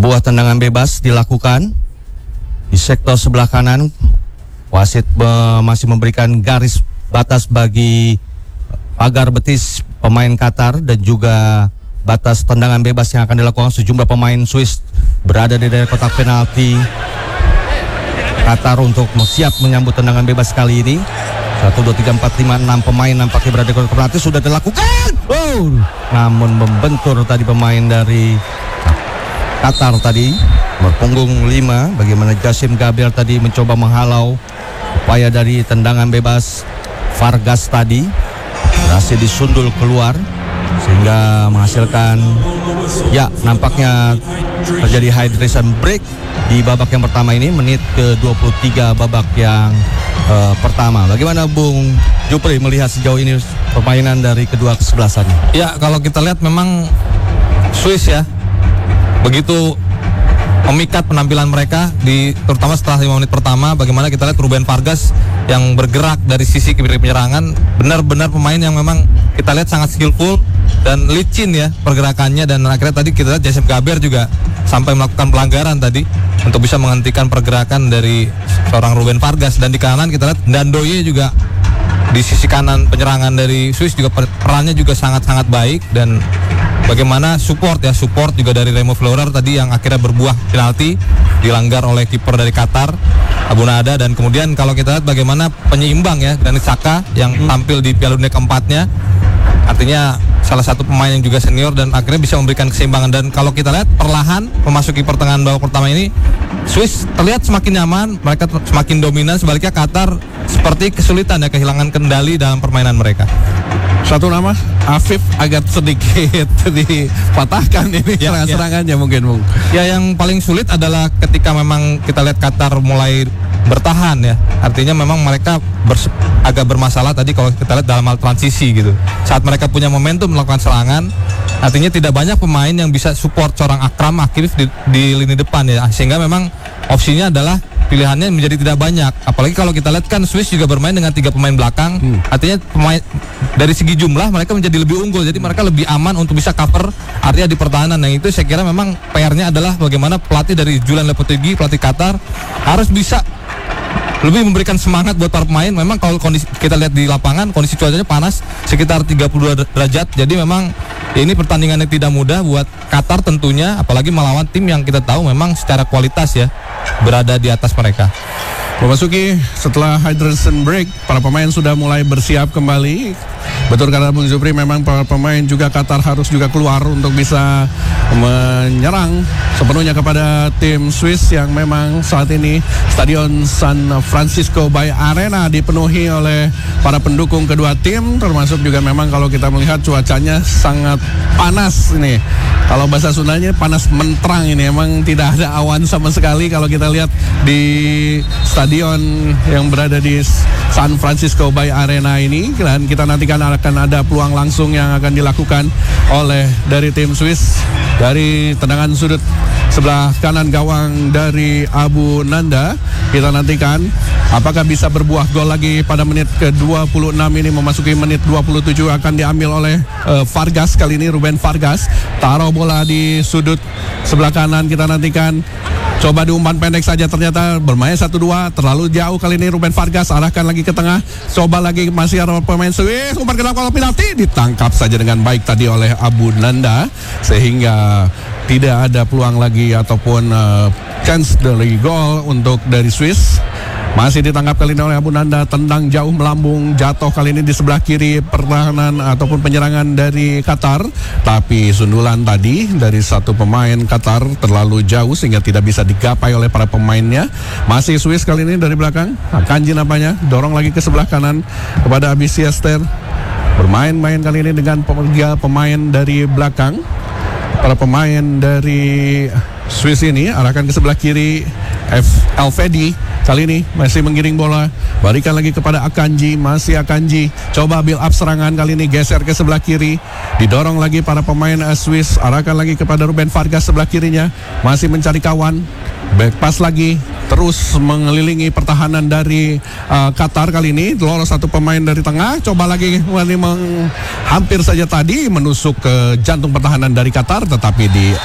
Sebuah tendangan bebas dilakukan di sektor sebelah kanan. Wasit masih memberikan garis batas bagi pagar betis pemain Qatar dan juga batas tendangan bebas yang akan dilakukan. Sejumlah pemain Swiss berada di daerah kotak penalti Qatar untuk siap menyambut tendangan bebas kali ini. 1, 2, 3, 4, 5, 6 pemain nampaknya berada di kotak penalti. Sudah dilakukan. Namun membentur tadi pemain dari Qatar tadi, berpunggung 5. Bagaimana Jassim Gabriel tadi mencoba menghalau upaya dari tendangan bebas Vargas tadi, berhasil disundul keluar sehingga menghasilkan, ya, nampaknya terjadi hydration break di babak yang pertama ini, menit ke-23 babak yang pertama. Bagaimana Bung Jupri melihat sejauh ini permainan dari kedua kesebelasan? Ya, kalau kita lihat memang Swiss ya begitu memikat penampilan mereka terutama setelah 5 menit pertama. Bagaimana kita lihat Ruben Vargas yang bergerak dari sisi kiri penyerangan, benar-benar pemain yang memang kita lihat sangat skillful dan licin ya pergerakannya. Dan akhirnya tadi kita lihat Jassim Gabriel juga sampai melakukan pelanggaran tadi untuk bisa menghentikan pergerakan dari seorang Ruben Vargas. Dan di kanan kita lihat Ndoye juga di sisi kanan penyerangan dari Swiss juga perannya juga sangat-sangat baik. Dan bagaimana support juga dari Remo Fleurer tadi yang akhirnya berbuah penalti dilanggar oleh kiper dari Qatar, Abu Nada. Dan kemudian kalau kita lihat bagaimana penyeimbang ya Granit Xhaka yang tampil di Piala Dunia keempatnya, artinya salah satu pemain yang juga senior dan akhirnya bisa memberikan keseimbangan. Dan kalau kita lihat perlahan memasuki pertengahan babak pertama ini, Swiss terlihat semakin nyaman, mereka semakin dominan. Sebaliknya Qatar seperti kesulitan ya kehilangan kendali dalam permainan mereka. Satu nama, Afif agak sedikit dipatahkan ini serangan-serangannya mungkin Bung. Ya, yang paling sulit adalah ketika memang kita lihat Qatar mulai bertahan ya. Artinya memang mereka agak bermasalah tadi kalau kita lihat dalam hal transisi gitu. Saat mereka punya momentum melakukan serangan, artinya tidak banyak pemain yang bisa support seorang Akram Akif di lini depan ya. Sehingga memang opsinya adalah pilihannya menjadi tidak banyak. Apalagi kalau kita lihat kan Swiss juga bermain dengan 3 pemain belakang. Artinya pemain dari segi jumlah mereka menjadi lebih unggul. Jadi mereka lebih aman untuk bisa cover area di pertahanan. Yang itu saya kira memang PR-nya adalah bagaimana pelatih dari Julian Lopetegui, pelatih Qatar, harus bisa lebih memberikan semangat buat para pemain. Memang kalau kondisi kita lihat di lapangan, kondisi cuacanya panas sekitar 32 derajat. Jadi memang ini pertandingannya tidak mudah buat Qatar tentunya, apalagi melawan tim yang kita tahu memang secara kualitas ya berada di atas mereka. Memasuki setelah hydration break, para pemain sudah mulai bersiap kembali. Betul kata Bung Jupri, memang para pemain juga Qatar harus juga keluar untuk bisa menyerang sepenuhnya kepada tim Swiss yang memang saat ini Stadion San Francisco Bay Arena dipenuhi oleh para pendukung kedua tim, termasuk juga memang kalau kita melihat cuacanya sangat panas ini. Kalau bahasa Sundanya panas menterang ini, emang tidak ada awan sama sekali kalau kita lihat di stadion yang berada di San Francisco Bay Arena ini. Dan kita nantikan akan ada peluang langsung yang akan dilakukan oleh dari tim Swiss dari tendangan sudut sebelah kanan gawang dari Abu Nanda. Kita nantikan apakah bisa berbuah gol lagi pada menit ke-26 ini. Memasuki menit 27 akan diambil oleh Vargas kali ini, Ruben Vargas. Taruh bola di sudut sebelah kanan. Kita nantikan, coba diumpan pendek saja, ternyata bermain 1-2 terlalu jauh kali ini. Ruben Vargas arahkan lagi ke tengah, coba lagi, masih ada pemain Swiss, umpan ke dalam kotak penalti, ditangkap saja dengan baik tadi oleh Abu Nanda sehingga tidak ada peluang lagi ataupun chance dari gol untuk dari Swiss. Masih ditangkap kali ini oleh Abu Nanda, tendang jauh melambung, jatuh kali ini di sebelah kiri pertahanan ataupun penyerangan dari Qatar. Tapi sundulan tadi dari satu pemain Qatar terlalu jauh sehingga tidak bisa digapai oleh para pemainnya. Masih Swiss kali ini dari belakang, Kanji nampaknya dorong lagi ke sebelah kanan kepada Abi Siester. Bermain-main kali ini dengan 3 pemain dari belakang. Para pemain dari Swiss ini arahkan ke sebelah kiri. Elvedi kali ini masih menggiring bola, berikan lagi kepada Akanji, masih Akanji, coba build up serangan kali ini, geser ke sebelah kiri, didorong lagi para pemain Swiss, arahkan lagi kepada Ruben Vargas sebelah kirinya, masih mencari kawan, back pass lagi, terus mengelilingi pertahanan dari Qatar kali ini. Lolos satu pemain dari tengah, coba lagi hampir saja tadi menusuk ke jantung pertahanan dari Qatar, tetapi di